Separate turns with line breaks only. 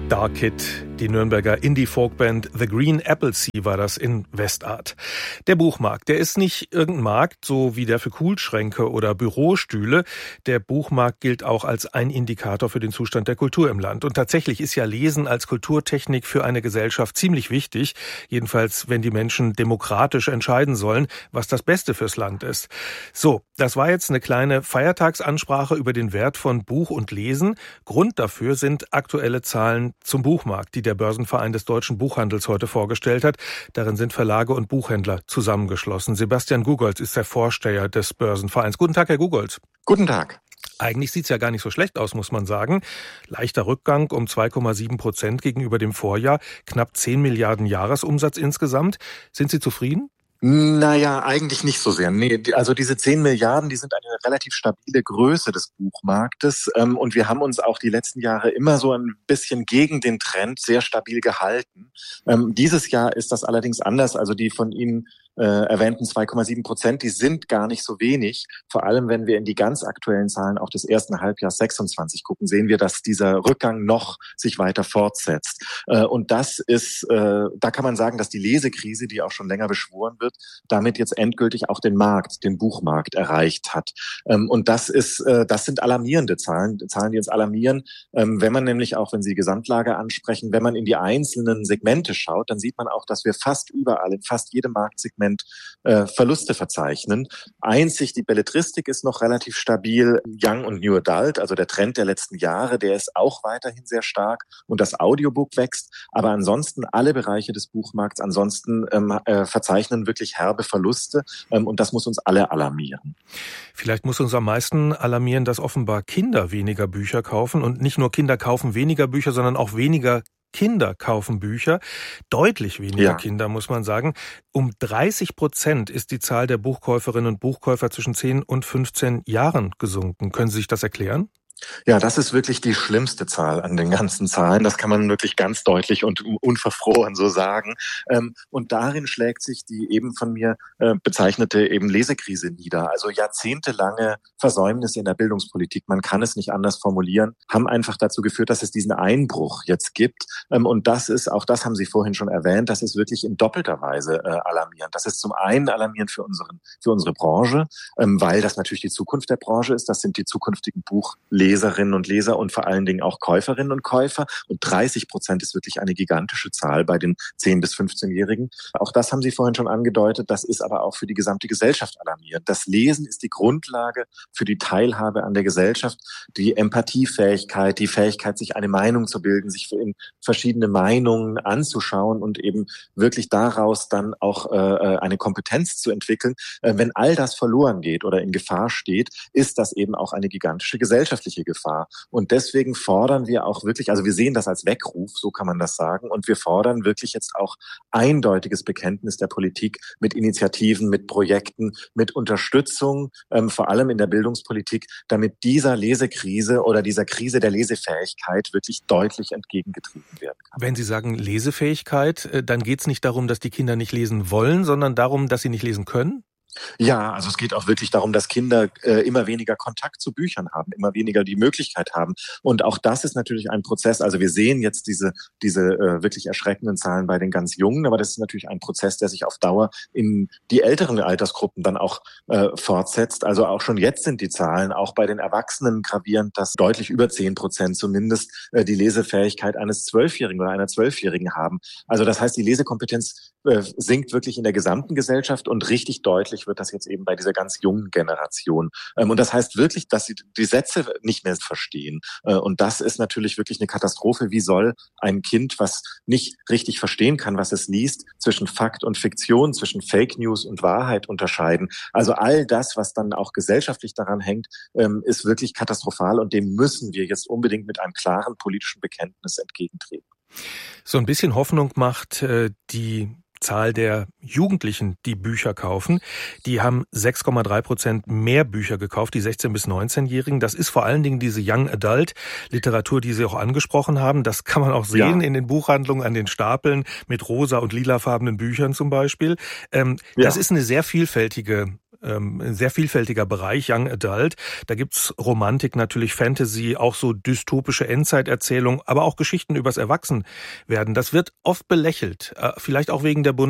Dark Kid, die Nürnberger Indie-Folk-Band The Green Appleseed war das in Westart. Der Buchmarkt, der ist nicht irgendein Markt, so wie der für Kühlschränke oder Bürostühle. Der Buchmarkt gilt auch als ein Indikator für den Zustand der Kultur im Land. Und tatsächlich ist ja Lesen als Kulturtechnik für eine Gesellschaft ziemlich wichtig. Jedenfalls, wenn die Menschen demokratisch entscheiden sollen, was das Beste fürs Land ist. So, das war jetzt eine kleine Feiertagsansprache über den Wert von Buch und Lesen. Grund dafür sind aktuelle Zahlen zum Buchmarkt, die der Börsenverein des deutschen Buchhandels heute vorgestellt hat. Darin sind Verlage und Buchhändler zusammengeschlossen. Sebastian Gugolz ist der Vorsteher des Börsenvereins. Guten Tag, Herr Gugolz.
Guten Tag.
Eigentlich sieht's ja gar nicht so schlecht aus, muss man sagen. Leichter Rückgang um 2,7% gegenüber dem Vorjahr. Knapp 10 Milliarden Jahresumsatz insgesamt. Sind Sie zufrieden?
Naja, eigentlich nicht so sehr. Nee, also diese 10 Milliarden, die sind eine relativ stabile Größe des Buchmarktes. Und wir haben uns auch die letzten Jahre immer so ein bisschen gegen den Trend sehr stabil gehalten. Dieses Jahr ist das allerdings anders. Also die von Ihnen erwähnten 2,7%, die sind gar nicht so wenig. Vor allem, wenn wir in die ganz aktuellen Zahlen auch des ersten Halbjahres 26 gucken, sehen wir, dass dieser Rückgang noch sich weiter fortsetzt. Und das ist, da kann man sagen, dass die Lesekrise, die auch schon länger beschworen wird, damit jetzt endgültig auch den Markt, den Buchmarkt erreicht hat. Und das sind alarmierende Zahlen, die uns alarmieren. Wenn man nämlich auch, wenn Sie die Gesamtlage ansprechen, wenn man in die einzelnen Segmente schaut, dann sieht man auch, dass wir fast überall, in fast jedem Marktsegment Verluste verzeichnen. Einzig die Belletristik ist noch relativ stabil. Young und New Adult, also der Trend der letzten Jahre, der ist auch weiterhin sehr stark und das Audiobook wächst. Aber ansonsten alle Bereiche des Buchmarkts verzeichnen wirklich herbe Verluste und das muss uns alle alarmieren.
Vielleicht muss uns am meisten alarmieren, dass offenbar Kinder weniger Bücher kaufen und nicht nur Kinder kaufen weniger Bücher, sondern auch weniger Kinder kaufen Bücher, deutlich weniger Kinder, muss man sagen. Um 30% ist die Zahl der Buchkäuferinnen und Buchkäufer zwischen 10 und 15 Jahren gesunken. Können Sie sich das erklären?
Ja, das ist wirklich die schlimmste Zahl an den ganzen Zahlen. Das kann man wirklich ganz deutlich und unverfroren so sagen. Und darin schlägt sich die eben von mir bezeichnete eben Lesekrise nieder. Also jahrzehntelange Versäumnisse in der Bildungspolitik, man kann es nicht anders formulieren, haben einfach dazu geführt, dass es diesen Einbruch jetzt gibt. Und das ist, auch das haben Sie vorhin schon erwähnt, das ist wirklich in doppelter Weise alarmierend. Das ist zum einen alarmierend für unsere Branche, weil das natürlich die Zukunft der Branche ist. Das sind die zukünftigen Leserinnen und Leser und vor allen Dingen auch Käuferinnen und Käufer. Und 30% ist wirklich eine gigantische Zahl bei den 10- bis 15-Jährigen. Auch das haben Sie vorhin schon angedeutet. Das ist aber auch für die gesamte Gesellschaft alarmierend. Das Lesen ist die Grundlage für die Teilhabe an der Gesellschaft, die Empathiefähigkeit, die Fähigkeit, sich eine Meinung zu bilden, sich in verschiedene Meinungen anzuschauen und eben wirklich daraus dann auch eine Kompetenz zu entwickeln. Wenn all das verloren geht oder in Gefahr steht, ist das eben auch eine gigantische gesellschaftliche Gefahr. Und deswegen fordern wir auch wirklich, also wir sehen das als Weckruf, so kann man das sagen, und wir fordern wirklich jetzt auch eindeutiges Bekenntnis der Politik mit Initiativen, mit Projekten, mit Unterstützung, vor allem in der Bildungspolitik, damit dieser Lesekrise oder dieser Krise der Lesefähigkeit wirklich deutlich entgegengetreten werden kann.
Wenn Sie sagen Lesefähigkeit, dann geht es nicht darum, dass die Kinder nicht lesen wollen, sondern darum, dass sie nicht lesen können?
Ja, also es geht auch wirklich darum, dass Kinder immer weniger Kontakt zu Büchern haben, immer weniger die Möglichkeit haben. Und auch das ist natürlich ein Prozess. Also wir sehen jetzt diese wirklich erschreckenden Zahlen bei den ganz Jungen, aber das ist natürlich ein Prozess, der sich auf Dauer in die älteren Altersgruppen dann auch fortsetzt. Also auch schon jetzt sind die Zahlen auch bei den Erwachsenen gravierend, dass deutlich über 10% zumindest die Lesefähigkeit eines 12-Jährigen oder einer 12-Jährigen haben. Also das heißt, die Lesekompetenz sinkt wirklich in der gesamten Gesellschaft und richtig deutlich wird das jetzt eben bei dieser ganz jungen Generation. Und das heißt wirklich, dass sie die Sätze nicht mehr verstehen. Und das ist natürlich wirklich eine Katastrophe. Wie soll ein Kind, was nicht richtig verstehen kann, was es liest, zwischen Fakt und Fiktion, zwischen Fake News und Wahrheit unterscheiden? Also all das, was dann auch gesellschaftlich daran hängt, ist wirklich katastrophal und dem müssen wir jetzt unbedingt mit einem klaren politischen Bekenntnis entgegentreten.
So ein bisschen Hoffnung macht die Zahl der Jugendlichen, die Bücher kaufen. Die haben 6,3% mehr Bücher gekauft, die 16- bis 19-Jährigen. Das ist vor allen Dingen diese Young Adult Literatur, die Sie auch angesprochen haben. Das kann man auch sehen in den Buchhandlungen an den Stapeln mit rosa und lilafarbenen Büchern zum Beispiel. Das ist eine sehr vielfältige ein sehr vielfältiger Bereich, Young Adult. Da gibt's Romantik, natürlich Fantasy, auch so dystopische Endzeiterzählungen, aber auch Geschichten übers Erwachsenwerden. Das wird oft belächelt, vielleicht auch wegen der